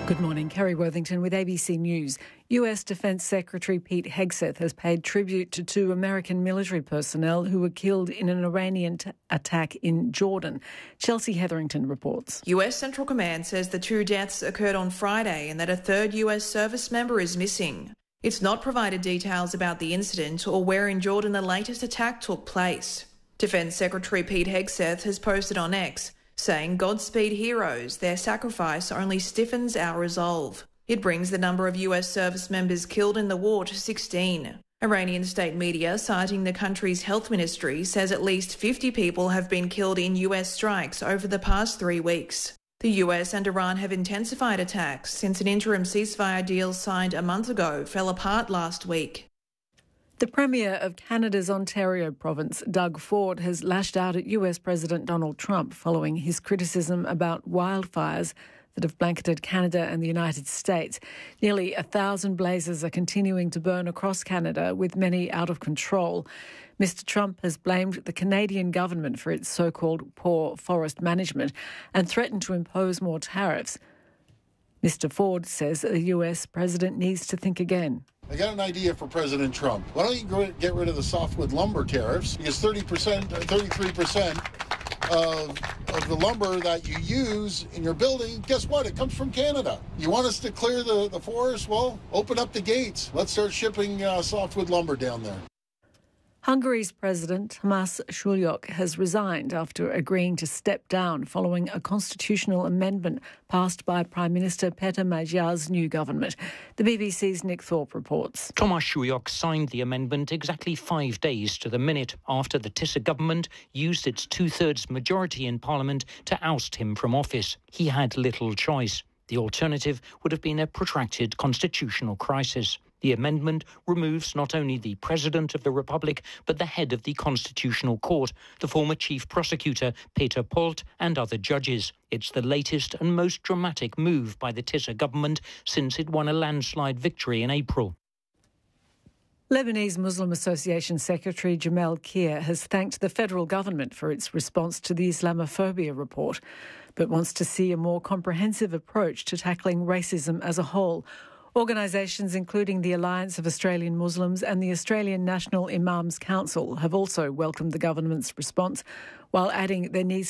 Good morning, Kerry Worthington with ABC News. US Defence Secretary Pete Hegseth has paid tribute to two American military personnel who were killed in an Iranian attack in Jordan. Chelsea Hetherington reports. US Central Command says the two deaths occurred on Friday and that a third US service member is missing. It's not provided details about the incident or where in Jordan the latest attack took place. Defence Secretary Pete Hegseth has posted on X, saying, "Godspeed heroes, their sacrifice only stiffens our resolve." It brings the number of US service members killed in the war to 16. Iranian state media, citing the country's health ministry, says at least 50 people have been killed in US strikes over the past 3 weeks. The US and Iran have intensified attacks since an interim ceasefire deal signed a month ago fell apart last week. The Premier of Canada's Ontario province, Doug Ford, has lashed out at US President Donald Trump following his criticism about wildfires that have blanketed Canada and the United States. Nearly 1,000 blazes are continuing to burn across Canada, with many out of control. Mr Trump has blamed the Canadian government for its so-called poor forest management and threatened to impose more tariffs. Mr Ford says the US president needs to think again. I got an idea for President Trump. Why don't you get rid of the softwood lumber tariffs? Because 33% of the lumber that you use in your building, guess what? It comes from Canada. You want us to clear the forest? Well, open up the gates. Let's start shipping softwood lumber down there. Hungary's President Tamás Sulyok has resigned after agreeing to step down following a constitutional amendment passed by Prime Minister Peter Magyar's new government. The BBC's Nick Thorpe reports. Tamás Sulyok signed the amendment exactly 5 days to the minute after the Tisza government used its two-thirds majority in Parliament to oust him from office. He had little choice. The alternative would have been a protracted constitutional crisis. The amendment removes not only the President of the Republic, but the head of the Constitutional Court, the former Chief Prosecutor, Peter Polt, and other judges. It's the latest and most dramatic move by the Tisza government since it won a landslide victory in April. Lebanese Muslim Association Secretary Jamel Kier has thanked the federal government for its response to the Islamophobia report, but wants to see a more comprehensive approach to tackling racism as a whole. Organisations including the Alliance of Australian Muslims and the Australian National Imams Council have also welcomed the government's response, while adding there needs